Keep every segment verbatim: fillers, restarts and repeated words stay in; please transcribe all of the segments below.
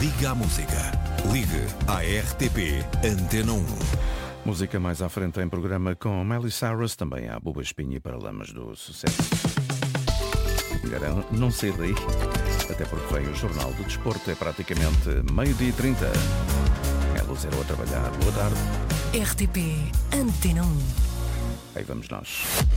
Liga à música. Ligue à R T P Antena um. Música mais à frente em programa com Miley Cyrus, também há Buba Espinho e Paralamas do Sucesso. Garão, não sei daí, até porque vem o Jornal do Desporto, é praticamente meio-dia e trinta. É Luzeiro a trabalhar. Boa tarde. R T P Antena um. Aí vamos nós.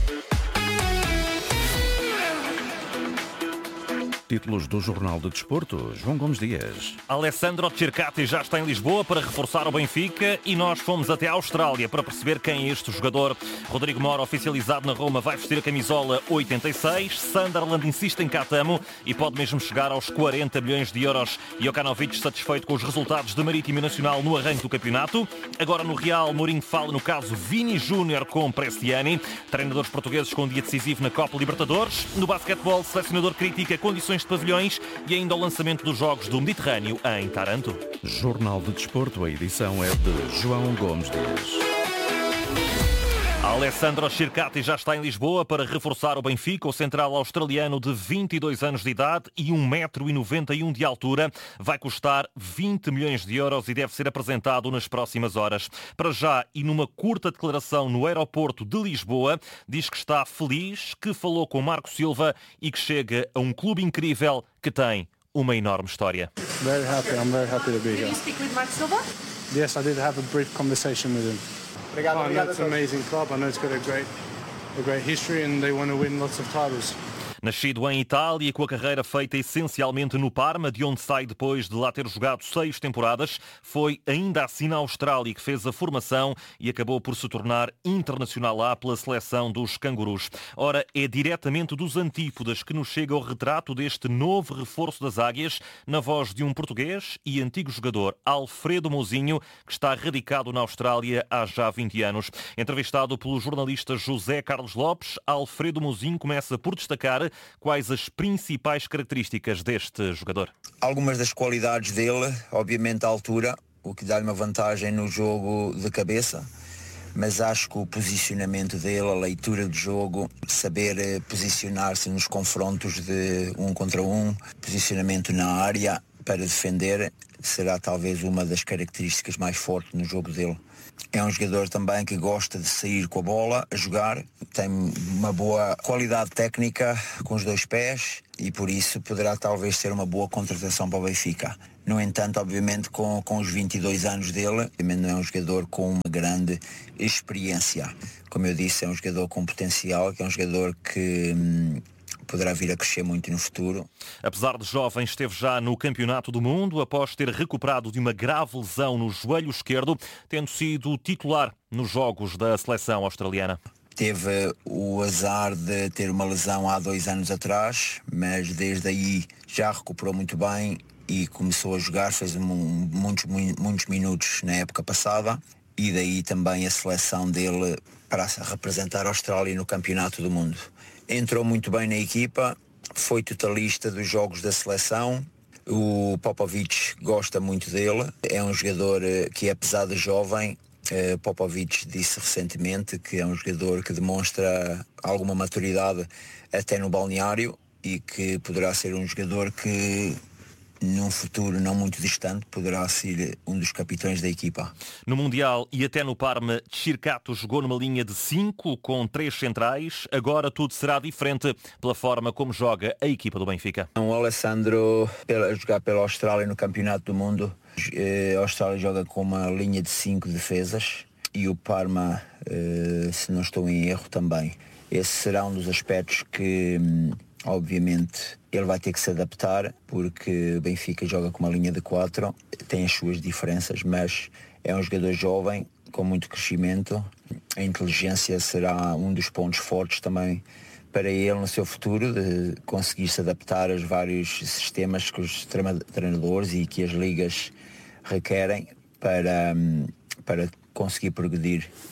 Títulos do Jornal do Desporto, João Gomes Dias. Alessandro Cercati já está em Lisboa para reforçar o Benfica e nós fomos até a Austrália para perceber quem é este jogador. Rodrigo Mora, oficializado na Roma, vai vestir a camisola oitenta e seis. Sunderland insiste em Catamo e pode mesmo chegar aos quarenta milhões de euros. Jokanovic satisfeito com os resultados de Marítimo e Nacional no arranque do campeonato. Agora no Real, Mourinho fala no caso Vini Júnior com Prestiani. Treinadores portugueses com dia decisivo na Copa Libertadores. No basquetebol, selecionador critica condições de pavilhões e ainda o lançamento dos Jogos do Mediterrâneo em Taranto. Jornal do Desporto, a edição é de João Gomes Dias. Alessandro Cercati já está em Lisboa para reforçar o Benfica. O central australiano de vinte e dois anos de idade e um metro e noventa e um de altura vai custar vinte milhões de euros e deve ser apresentado nas próximas horas. Para já, e numa curta declaração no aeroporto de Lisboa, diz que está feliz, que falou com Marco Silva e que chega a um clube incrível que tem uma enorme história. Very happy. I'm very happy to be here. Did you speak with Marco Silva? Yes, I did have a brief conversation with him. Obrigado, Oh, I know obrigado. it's an amazing club. I know it's got a great, a great history, and they want to win lots of titles. Nascido em Itália, com a carreira feita essencialmente no Parma, de onde sai depois de lá ter jogado seis temporadas, foi ainda assim na Austrália que fez a formação e acabou por se tornar internacional lá pela seleção dos cangurus. Ora, é diretamente dos Antípodas que nos chega o retrato deste novo reforço das Águias, na voz de um português e antigo jogador, Alfredo Mozinho, que está radicado na Austrália há já vinte anos. Entrevistado pelo jornalista José Carlos Lopes, Alfredo Mozinho começa por destacar quais as principais características deste jogador. Algumas das qualidades dele, obviamente a altura, o que dá-lhe uma vantagem no jogo de cabeça, mas acho que o posicionamento dele, a leitura de jogo, saber posicionar-se nos confrontos de um contra um, posicionamento na área para defender, será talvez uma das características mais fortes no jogo dele. É um jogador também que gosta de sair com a bola, a jogar, tem uma boa qualidade técnica com os dois pés e por isso poderá talvez ser uma boa contratação para o Benfica. No entanto, obviamente, com, com os vinte e dois anos dele, não é um jogador com uma grande experiência. Como eu disse, é um jogador com potencial, que é um jogador que hum, poderá vir a crescer muito no futuro. Apesar de jovem, esteve já no Campeonato do Mundo após ter recuperado de uma grave lesão no joelho esquerdo, tendo sido titular nos jogos da seleção australiana. Teve o azar de ter uma lesão há dois anos atrás, mas desde aí já recuperou muito bem e começou a jogar, fez muitos, muitos minutos na época passada e daí também a seleção dele para representar a Austrália no Campeonato do Mundo. Entrou muito bem na equipa, foi totalista dos jogos da seleção. O Popovic gosta muito dele. É um jogador que, apesar de jovem, Popovic disse recentemente que é um jogador que demonstra alguma maturidade até no balneário e que poderá ser um jogador que, num futuro não muito distante, poderá ser um dos capitães da equipa. No Mundial e até no Parma, Cercati jogou numa linha de cinco com três centrais. Agora tudo será diferente pela forma como joga a equipa do Benfica. O Alessandro, a jogar pela Austrália no Campeonato do Mundo, a Austrália joga com uma linha de cinco defesas e o Parma, se não estou em erro, também. Esse será um dos aspectos que, obviamente, ele vai ter que se adaptar, porque o Benfica joga com uma linha de quatro, tem as suas diferenças, mas é um jogador jovem, com muito crescimento. A inteligência será um dos pontos fortes também para ele no seu futuro, de conseguir se adaptar aos vários sistemas que os treinadores e que as ligas requerem para, para conseguir progredir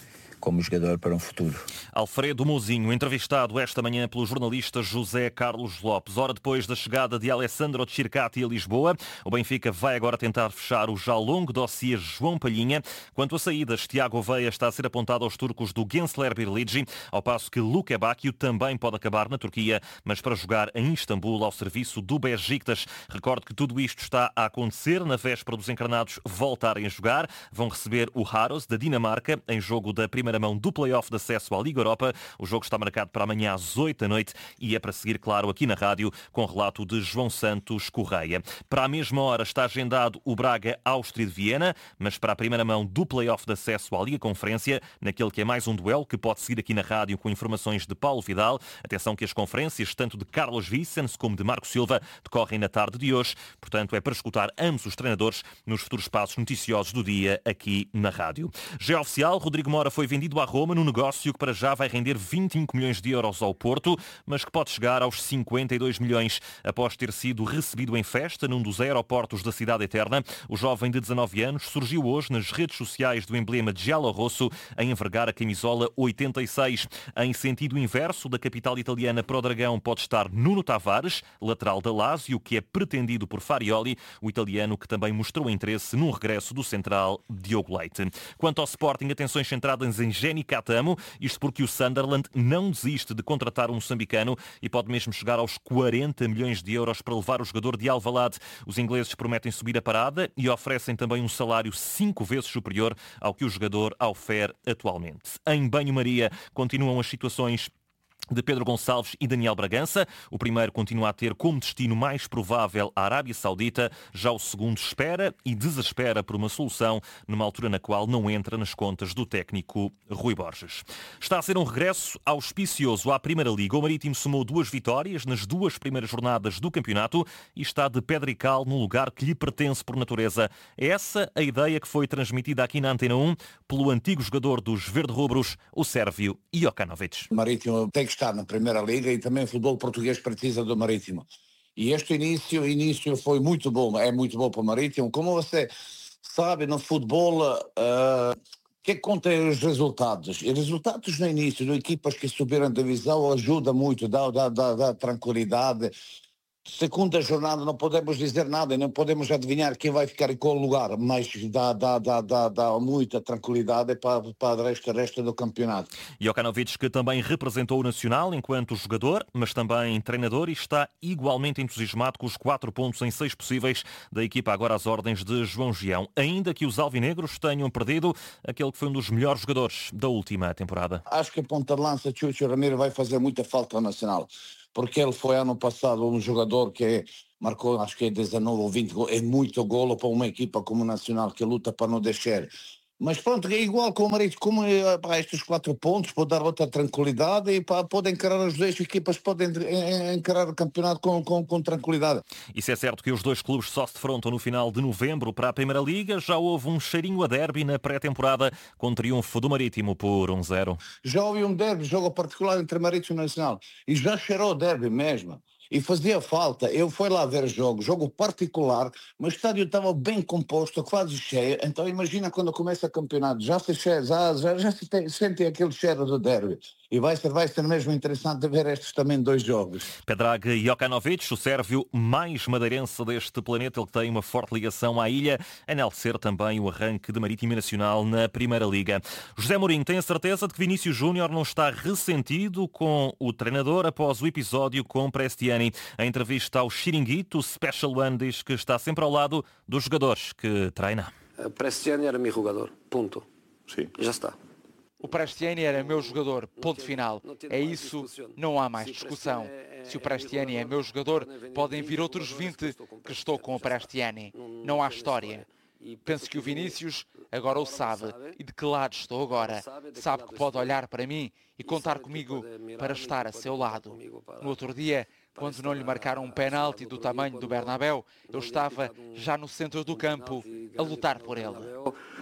como jogador para um futuro. Alfredo Mozinho, entrevistado esta manhã pelo jornalista José Carlos Lopes. Hora depois da chegada de Alessandro Circati a Lisboa, o Benfica vai agora tentar fechar o já longo dossiê João Palhinha. Quanto a saídas, Tiago Oveia está a ser apontado aos turcos do Gençler Birlici, ao passo que Luke Bacchio também pode acabar na Turquia, mas para jogar em Istambul ao serviço do Beşiktaş. Recordo que tudo isto está a acontecer na véspera dos encarnados voltarem a jogar. Vão receber o Haros da Dinamarca em jogo da primeira mão do play-off de acesso à Liga Europa. O jogo está marcado para amanhã às oito da noite e é para seguir, claro, aqui na rádio com relato de João Santos Correia. Para a mesma hora está agendado o Braga Áustria de Viena, mas para a primeira mão do play-off de acesso à Liga Conferência, naquele que é mais um duelo que pode seguir aqui na rádio com informações de Paulo Vidal. Atenção que as conferências, tanto de Carlos Vicens como de Marco Silva, decorrem na tarde de hoje. Portanto, é para escutar ambos os treinadores nos futuros passos noticiosos do dia aqui na rádio. Já é oficial, Rodrigo Mora foi vendido à Roma num negócio que para já vai render vinte e cinco milhões de euros ao Porto, mas que pode chegar aos cinquenta e dois milhões. Após ter sido recebido em festa num dos aeroportos da Cidade Eterna, o jovem de dezanove anos surgiu hoje nas redes sociais do emblema giallo-rosso a envergar a camisola oitenta e seis. Em sentido inverso da capital italiana para o Dragão pode estar Nuno Tavares, lateral da Lazio, que é pretendido por Farioli, o italiano que também mostrou interesse num regresso do central Diogo Leite. Quanto ao Sporting, atenções centradas em Jenny Catamo, isto porque o Sunderland não desiste de contratar um moçambicano e pode mesmo chegar aos quarenta milhões de euros para levar o jogador de Alvalade. Os ingleses prometem subir a parada e oferecem também um salário cinco vezes superior ao que o jogador ofere atualmente. Em Banho-Maria continuam as situações de Pedro Gonçalves e Daniel Bragança. O primeiro continua a ter como destino mais provável a Arábia Saudita, já o segundo espera e desespera por uma solução numa altura na qual não entra nas contas do técnico Rui Borges. Está a ser um regresso auspicioso à Primeira Liga. O Marítimo somou duas vitórias nas duas primeiras jornadas do campeonato e está de pedra e cal no lugar que lhe pertence por natureza. É essa a ideia que foi transmitida aqui na Antena um pelo antigo jogador dos verde-rubros, o sérvio Jokanovic. O Marítimo tem que estar na Primeira Liga e também o futebol português precisa do Marítimo. E este início, início foi muito bom, é muito bom para o Marítimo. Como você sabe, no futebol, uh, que conta é os resultados. E resultados no início, de equipas que subiram a divisão, ajuda muito, dá, dá, dá, dá tranquilidade. Segunda jornada não podemos dizer nada, não podemos adivinhar quem vai ficar em qual lugar, mas dá, dá, dá, dá, dá muita tranquilidade para, para o resto, resto do campeonato. Jokanovic, que também representou o Nacional enquanto jogador, mas também treinador, e está igualmente entusiasmado com os quatro pontos em seis possíveis da equipa agora às ordens de João Gião, ainda que os alvinegros tenham perdido aquele que foi um dos melhores jogadores da última temporada. Acho que a ponta de lança Chucho Ramiro vai fazer muita falta ao Nacional, porque ele foi ano passado um jogador que marcou, acho que é dezanove ou vinte gols, é muito golo para uma equipa como o Nacional que luta para não deixar. Mas pronto, é igual com o Marítimo, como é, para estes quatro pontos, pode dar outra tranquilidade e para, pode encarar as duas equipas, podem encarar o campeonato com, com, com tranquilidade. Isso é certo que os dois clubes só se defrontam no final de novembro para a Primeira Liga. Já houve um cheirinho a derby na pré-temporada com triunfo do Marítimo por um zero. Já houve um derby, jogo particular entre Marítimo e Nacional, e já cheirou o derby mesmo. E fazia falta, eu fui lá ver jogo, jogo particular, mas o estádio estava bem composto, quase cheio, então imagina quando começa o campeonato, já se, cheia, já, já, já se tem, sente aquele cheiro do derby. E vai ser, vai ser mesmo interessante ver estes também dois jogos. Predrag Jokanovic, o sérvio mais madeirense deste planeta, ele que tem uma forte ligação à ilha, a enaltecer também o arranque de Marítimo e Nacional na Primeira Liga. José Mourinho tem a certeza de que Vinícius Júnior não está ressentido com o treinador após o episódio com Prestiani. A entrevista ao Chiringuito, o Special One diz que está sempre ao lado dos jogadores que treina. Prestiani era meu jogador, ponto. Sim. Já está. O Prestiani era meu jogador, ponto final. É isso, não há mais discussão. Se o Prestiani é meu jogador, podem vir outros vinte que estou com o Prestiani. Não há história. Penso que o Vinícius agora o sabe e de que lado estou agora. Sabe que pode olhar para mim e contar comigo para estar a seu lado. No outro dia, quando não lhe marcaram um penalti do tamanho do Bernabéu, eu estava já no centro do campo a lutar por ele.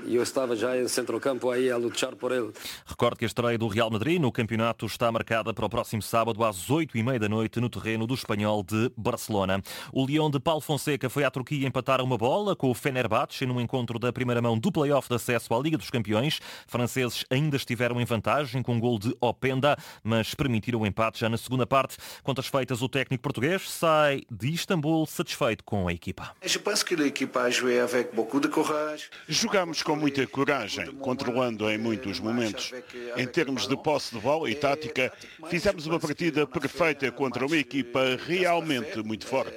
e eu estava já em centrocampo aí a lutar por ele. Recordo que a estreia do Real Madrid no campeonato está marcada para o próximo sábado às oito e meia da noite no terreno do Espanhol de Barcelona. O Leão de Paulo Fonseca foi à Turquia empatar uma bola com o Fenerbahçe num encontro da primeira mão do play-off de acesso à Liga dos Campeões. Franceses ainda estiveram em vantagem com um gol de Openda, mas permitiram o empate já na segunda parte. Contas feitas, o técnico português sai de Istambul satisfeito com a equipa. Jogamos com muita coragem, controlando em muitos momentos. Em termos de posse de bola e tática, fizemos uma partida perfeita contra uma equipa realmente muito forte.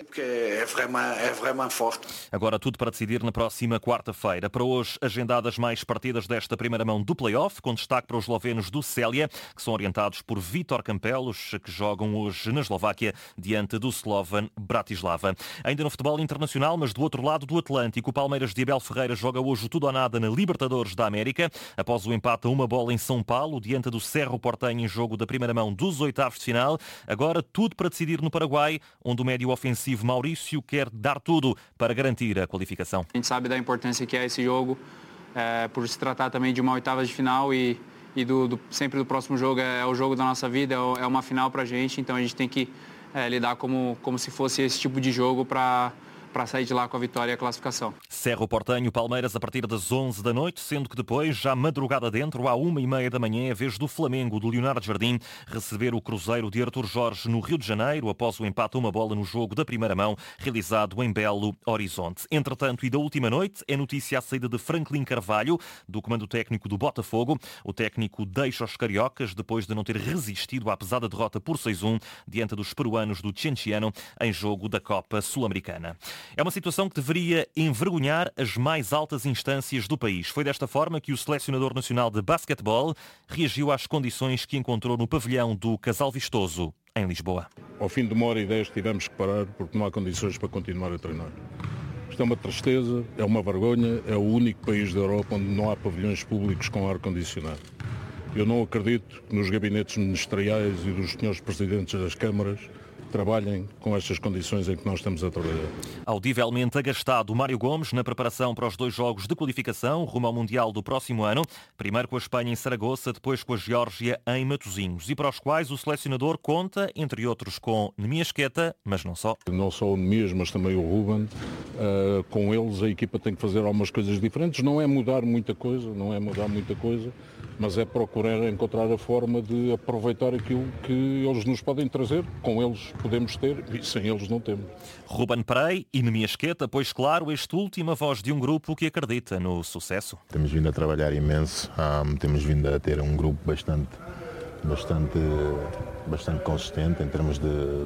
Agora tudo para decidir na próxima quarta-feira. Para hoje, agendadas mais partidas desta primeira mão do play-off, com destaque para os eslovenos do Célia, que são orientados por Vítor Campelos, que jogam hoje na Eslováquia, diante do Slovan Bratislava. Ainda no futebol internacional, mas do outro lado do Atlântico, o Palmeiras de Abel Ferreira joga hoje o tudo ou nada na Libertadores da América, após o empate a uma bola em São Paulo, diante do Cerro Porteño em jogo da primeira mão dos oitavos de final. Agora tudo para decidir no Paraguai, onde o médio ofensivo Maurício quer dar tudo para garantir a qualificação. A gente sabe da importância que é esse jogo, é, por se tratar também de uma oitava de final e, e do, do, sempre do próximo jogo é, é o jogo da nossa vida, é, é uma final para a gente, então a gente tem que é, lidar como, como se fosse esse tipo de jogo para para sair de lá com a vitória e a classificação. Cerro Porteño, Palmeiras a partir das onze da noite, sendo que depois, já madrugada dentro, à uma e meia da manhã, é a vez do Flamengo, do Leonardo Jardim, receber o Cruzeiro de Artur Jorge no Rio de Janeiro, após o empate a uma bola no jogo da primeira mão, realizado em Belo Horizonte. Entretanto, e da última noite, é notícia a saída de Franklin Carvalho, do comando técnico do Botafogo. O técnico deixa os cariocas, depois de não ter resistido à pesada derrota por seis a um, diante dos peruanos do Cienciano, em jogo da Copa Sul-Americana. É uma situação que deveria envergonhar as mais altas instâncias do país. Foi desta forma que o selecionador nacional de basquetebol reagiu às condições que encontrou no pavilhão do Casal Vistoso, em Lisboa. Ao fim de uma hora e dez tivemos que parar porque não há condições para continuar a treinar. Isto é uma tristeza, é uma vergonha, é o único país da Europa onde não há pavilhões públicos com ar-condicionado. Eu não acredito que nos gabinetes ministeriais e dos senhores presidentes das câmaras trabalhem com estas condições em que nós estamos a trabalhar. Audivelmente agastado Mário Gomes na preparação para os dois jogos de qualificação rumo ao Mundial do próximo ano, primeiro com a Espanha em Saragoça, depois com a Geórgia em Matosinhos, e para os quais o selecionador conta, entre outros, com Nemias Queta, mas não só. Não só o Nemias, mas também o Ruben. Uh, com eles a equipa tem que fazer algumas coisas diferentes. Não é mudar muita coisa, não é mudar muita coisa, mas é procurar encontrar a forma de aproveitar aquilo que eles nos podem trazer. Com eles podemos ter e sem eles não temos. Ruben Perey e Nemias Queta, pois claro, este último a voz de um grupo que acredita no sucesso. Temos vindo a trabalhar imenso, um, temos vindo a ter um grupo bastante, bastante, bastante consistente em termos de,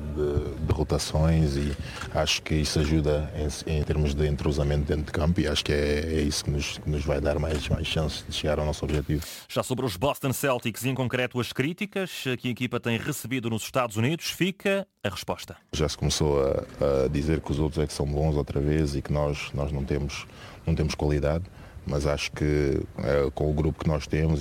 de, de rotações, e acho que isso ajuda em, em termos de entrosamento dentro de campo, e acho que é, é isso que nos, que nos vai dar mais, mais chance de chegar ao nosso objetivo. Já sobre os Boston Celtics, e em concreto as críticas que a equipa tem recebido nos Estados Unidos, fica a resposta. Já se começou a, a dizer que os outros é que são bons outra vez e que nós, nós não temos, não temos qualidade, mas acho que é, com o grupo que nós temos